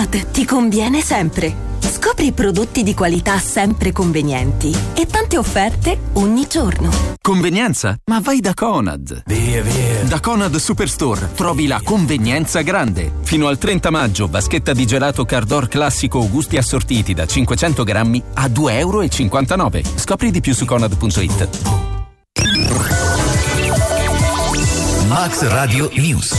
Conad ti conviene sempre. Scopri prodotti di qualità sempre convenienti e tante offerte ogni giorno. Convenienza? Ma vai da Conad. Via. Da Conad Superstore trovi la convenienza grande. Fino al 30 maggio vaschetta di gelato Cardor classico o gusti assortiti da 500 grammi a €2,59. Scopri di più su conad.it. Max Radio News.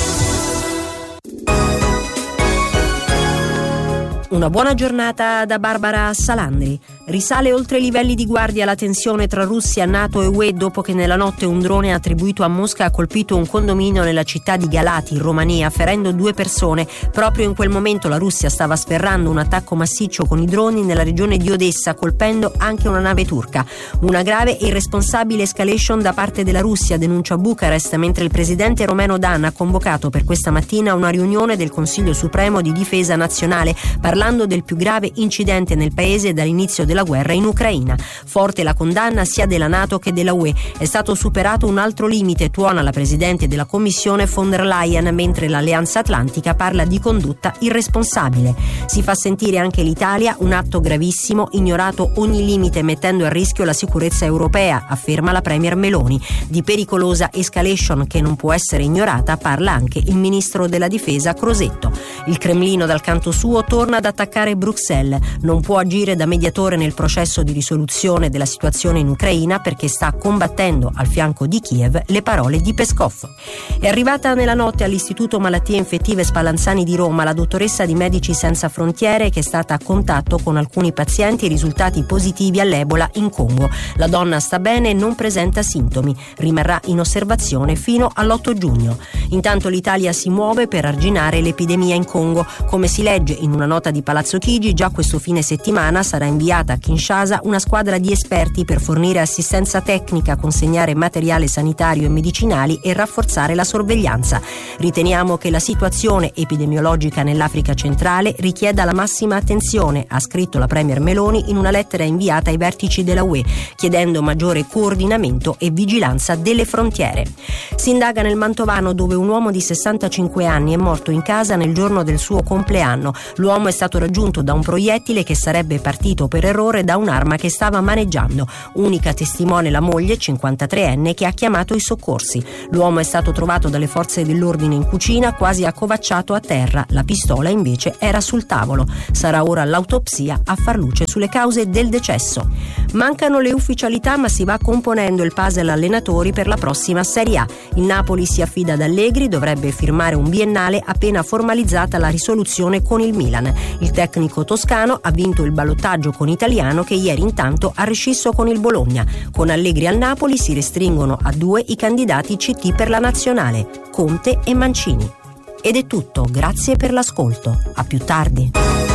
Una buona giornata da Barbara Salandri. Risale oltre i livelli di guardia la tensione tra Russia, NATO e UE dopo che nella notte un drone attribuito a Mosca ha colpito un condominio nella città di Galati, in Romania, ferendo 2 persone. Proprio in quel momento la Russia stava sferrando un attacco massiccio con i droni nella regione di Odessa, colpendo anche una nave turca. Una grave e irresponsabile escalation da parte della Russia, denuncia Bucarest, mentre il presidente Romano Dan ha convocato per questa mattina una riunione del Consiglio Supremo di Difesa Nazionale, parlando del più grave incidente nel paese dall'inizio della guerra in Ucraina. Forte la condanna sia della NATO che della UE. È stato superato un altro limite, tuona la presidente della Commissione von der Leyen, mentre l'Alleanza Atlantica parla di condotta irresponsabile. Si fa sentire anche l'Italia, un atto gravissimo, ignorato ogni limite mettendo a rischio la sicurezza europea, afferma la premier Meloni. Di pericolosa escalation che non può essere ignorata parla anche il ministro della difesa Crosetto. Il Cremlino dal canto suo torna ad attaccare Bruxelles, non può agire da mediatore nel processo di risoluzione della situazione in Ucraina perché sta combattendo al fianco di Kiev, le parole di Peskov. È arrivata nella notte all'Istituto Malattie Infettive Spallanzani di Roma la dottoressa di Medici Senza Frontiere che è stata a contatto con alcuni pazienti risultati positivi all'Ebola in Congo. La donna sta bene e non presenta sintomi, rimarrà in osservazione fino all'8 giugno. Intanto l'Italia si muove per arginare l'epidemia in Congo. Come si legge in una nota di Palazzo Chigi, già questo fine settimana sarà inviata a Kinshasa una squadra di esperti per fornire assistenza tecnica, consegnare materiale sanitario e medicinali e rafforzare la sorveglianza. Riteniamo che la situazione epidemiologica nell'Africa centrale richieda la massima attenzione, ha scritto la premier Meloni in una lettera inviata ai vertici della UE, chiedendo maggiore coordinamento e vigilanza delle frontiere. Si indaga nel Mantovano, dove un uomo di 65 anni è morto in casa nel giorno del suo compleanno. L'uomo è stato raggiunto da un proiettile che sarebbe partito per errore da un'arma che stava maneggiando. Unica testimone la moglie, 53enne, che ha chiamato i soccorsi. L'uomo è stato trovato dalle forze dell'ordine in cucina, quasi accovacciato a terra. La pistola invece era sul tavolo. Sarà ora l'autopsia a far luce sulle cause del decesso. Mancano le ufficialità, ma si va componendo il puzzle allenatori per la prossima Serie A. Il Napoli si affida ad Allegri, dovrebbe firmare un biennale appena formalizzata la risoluzione con il Milan. Il tecnico toscano ha vinto il ballottaggio con Italiano, che ieri intanto ha rescisso con il Bologna. Con Allegri al Napoli si restringono a 2 i candidati CT per la nazionale, Conte e Mancini. Ed è tutto, grazie per l'ascolto. A più tardi.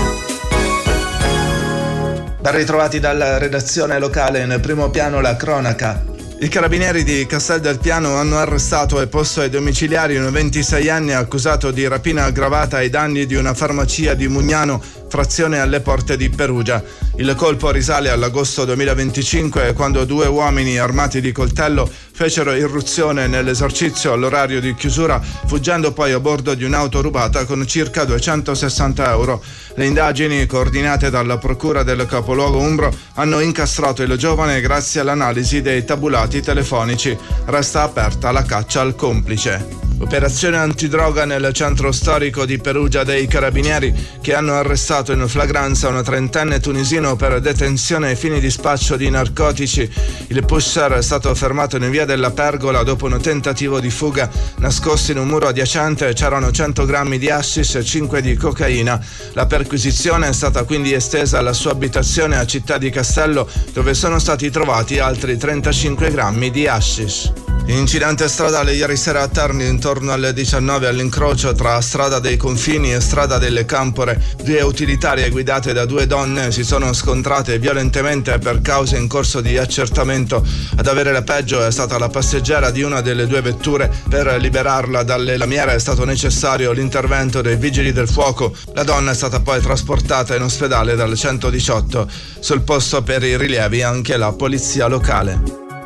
Ben ritrovati dalla redazione locale, nel primo piano la cronaca. I carabinieri di Castel del Piano hanno arrestato e posto ai domiciliari un 26 anni accusato di rapina aggravata ai danni di una farmacia di Mugnano, frazione alle porte di Perugia. Il colpo risale all'agosto 2025, quando 2 uomini armati di coltello fecero irruzione nell'esercizio all'orario di chiusura, fuggendo poi a bordo di un'auto rubata con circa 260 euro. Le indagini, coordinate dalla procura del capoluogo umbro, hanno incastrato il giovane grazie all'analisi dei tabulati telefonici. Resta aperta la caccia al complice. Operazione antidroga nel centro storico di Perugia dei carabinieri, che hanno arrestato in flagranza un 30enne tunisino per detenzione ai fini di spaccio di narcotici. Il pusher è stato fermato in via della Pergola dopo un tentativo di fuga. Nascosti in un muro adiacente c'erano 100 grammi di hashish e 5 di cocaina. La perquisizione è stata quindi estesa alla sua abitazione a Città di Castello, dove sono stati trovati altri 35 grammi di hashish. Incidente stradale ieri sera a Terni intorno alle 19 all'incrocio tra Strada dei Confini e Strada delle Campore. 2 utilitarie guidate da 2 donne si sono scontrate violentemente per cause in corso di accertamento. Ad avere la peggio è stata la passeggera di una delle 2 vetture. Per liberarla dalle lamiere è stato necessario l'intervento dei vigili del fuoco. La donna è stata poi trasportata in ospedale dal 118. Sul posto per i rilievi anche la polizia locale.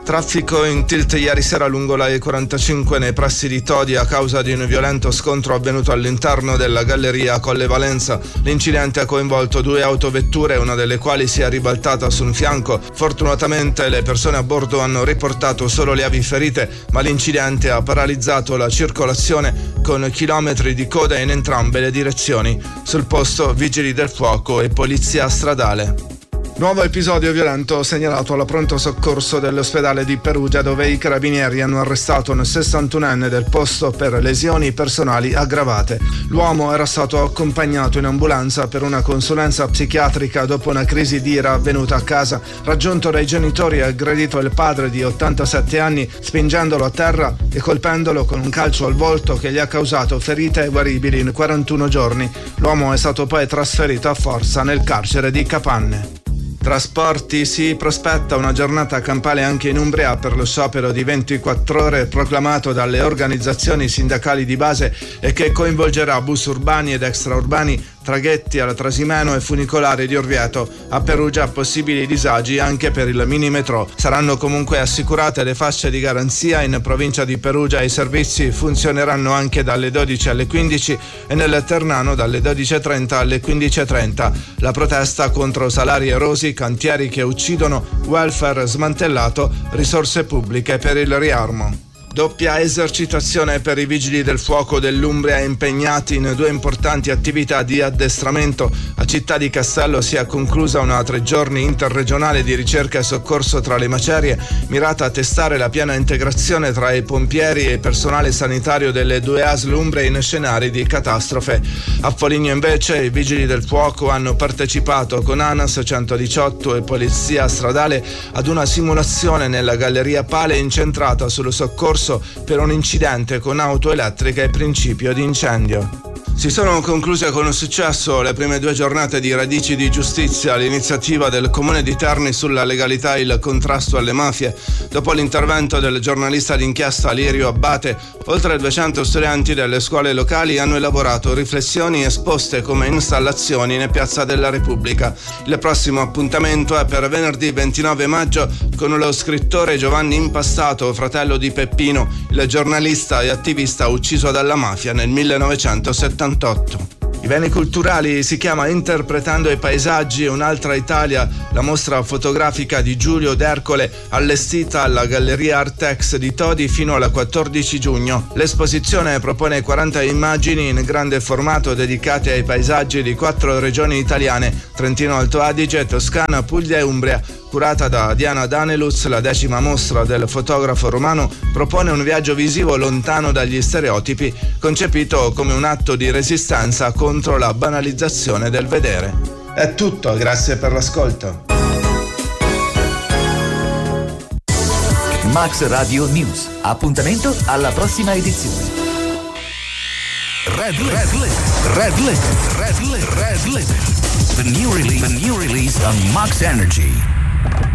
Traffico in tilt ieri sera lungo la E45 nei pressi di Todi a causa di un violento scontro avvenuto all'interno della galleria Colle Valenza. L'incidente ha coinvolto 2 autovetture, una delle quali si è ribaltata su un fianco. Fortunatamente le persone a bordo hanno riportato solo lievi ferite, ma l'incidente ha paralizzato la circolazione con chilometri di coda in entrambe le direzioni. Sul posto vigili del fuoco e polizia stradale. Nuovo episodio violento segnalato alla pronto soccorso dell'ospedale di Perugia, dove i carabinieri hanno arrestato un 61enne del posto per lesioni personali aggravate. L'uomo era stato accompagnato in ambulanza per una consulenza psichiatrica dopo una crisi d'ira avvenuta a casa. Raggiunto dai genitori, ha aggredito il padre di 87 anni spingendolo a terra e colpendolo con un calcio al volto che gli ha causato ferite guaribili in 41 giorni. L'uomo è stato poi trasferito a forza nel carcere di Capanne. Trasporti, si prospetta una giornata campale anche in Umbria per lo sciopero di 24 ore proclamato dalle organizzazioni sindacali di base e che coinvolgerà bus urbani ed extraurbani, traghetti alla Trasimeno e funicolari di Orvieto. A Perugia possibili disagi anche per il mini metro. Saranno comunque assicurate le fasce di garanzia. In provincia di Perugia i servizi funzioneranno anche dalle 12 alle 15 e nel Ternano dalle 12.30 alle 15.30. La protesta contro salari erosi, cantieri che uccidono, welfare smantellato, risorse pubbliche per il riarmo. Doppia esercitazione per i vigili del fuoco dell'Umbria impegnati in 2 importanti attività di addestramento. A Città di Castello si è conclusa una 3 giorni interregionale di ricerca e soccorso tra le macerie, mirata a testare la piena integrazione tra i pompieri e il personale sanitario delle 2 ASL umbre in scenari di catastrofe. A Foligno invece i vigili del fuoco hanno partecipato con ANAS 118 e Polizia Stradale ad una simulazione nella Galleria Pale incentrata sul soccorso per un incidente con auto elettrica e principio di incendio. Si sono concluse con successo le prime 2 giornate di Radici di Giustizia, l'iniziativa del Comune di Terni sulla legalità e il contrasto alle mafie. Dopo l'intervento del giornalista d'inchiesta Lirio Abbate, oltre 200 studenti delle scuole locali hanno elaborato riflessioni esposte come installazioni in Piazza della Repubblica. Il prossimo appuntamento è per venerdì 29 maggio con lo scrittore Giovanni Impastato, fratello di Peppino, il giornalista e attivista ucciso dalla mafia nel 1978. I beni culturali si chiama Interpretando i paesaggi e un'altra Italia, la mostra fotografica di Giulio D'Ercole allestita alla Galleria Artex di Todi fino al 14 giugno. L'esposizione propone 40 immagini in grande formato dedicate ai paesaggi di 4 regioni italiane: Trentino Alto Adige, Toscana, Puglia e Umbria. Curata da Diana Daneluz, la 10ª mostra del fotografo romano propone un viaggio visivo lontano dagli stereotipi, concepito come un atto di resistenza contro la banalizzazione del vedere. È tutto, grazie per l'ascolto. Max Radio News. Appuntamento alla prossima edizione. Red Limit. The new release on Max Energy.